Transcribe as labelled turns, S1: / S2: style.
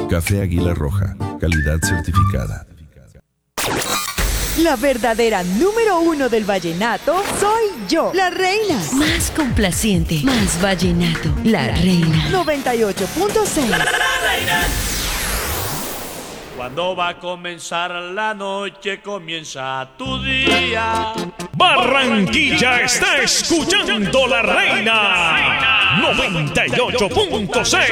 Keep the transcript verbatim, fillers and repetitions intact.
S1: Café Águila Roja, calidad certificada.
S2: La verdadera número uno del vallenato soy yo, la reina.
S3: Más complaciente, más vallenato, la reina.
S2: noventa y ocho punto seis.
S4: Cuando va a comenzar la noche, comienza tu día.
S5: Barranquilla está escuchando La Reina noventa y ocho punto seis.